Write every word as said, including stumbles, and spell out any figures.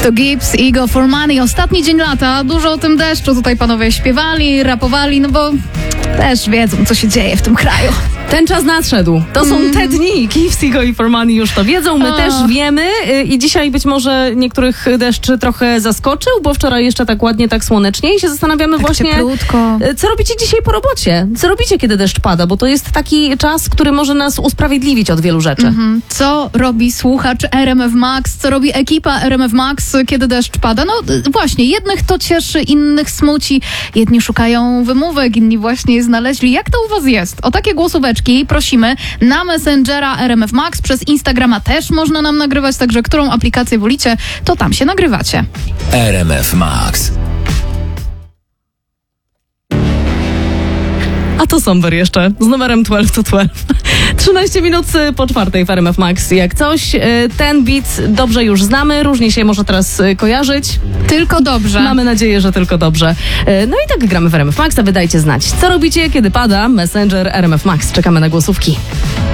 To Gibbs i Go for Money. Ostatni dzień lata, dużo o tym deszczu tutaj panowie śpiewali, rapowali, no bo też wiedzą, co się dzieje w tym kraju. Ten czas nadszedł. To są Mm. te dni. Gibbs i Go for Money już to wiedzą, my O. też wiemy y, i dzisiaj być może niektórych deszcz trochę zaskoczył, bo wczoraj jeszcze tak ładnie, tak słonecznie i się zastanawiamy Tak właśnie, cieplutko. y, co robicie dzisiaj po robocie? Co robicie, kiedy deszcz pada? Bo to jest taki czas, który może nas usprawiedliwić od wielu rzeczy. Mhm. Co robi słuchacz R M F Max? Co robi ekipa R M F Max, kiedy deszcz pada? No y, właśnie, jednych to cieszy, innych smuci. Jedni szukają wymówek, inni właśnie je znaleźli. Jak to u was jest? O takie głosóweczki prosimy na Messengera R M F Max. Przez Instagrama też można nam nagrywać, także którą aplikację wolicie, to tam się nagrywacie. R M F Max. A to Somber jeszcze, z numerem dwanaście to dwanaście. trzynaście minut po czwartej w R M F Max. Jak coś, y, ten beat dobrze już znamy, różnie się może teraz y, kojarzyć. Tylko dobrze. Mamy nadzieję, że tylko dobrze. Y, No i tak gramy w R M F Max, a wy dajcie znać. Co robicie, kiedy pada? Messenger R M F Max. Czekamy na głosówki.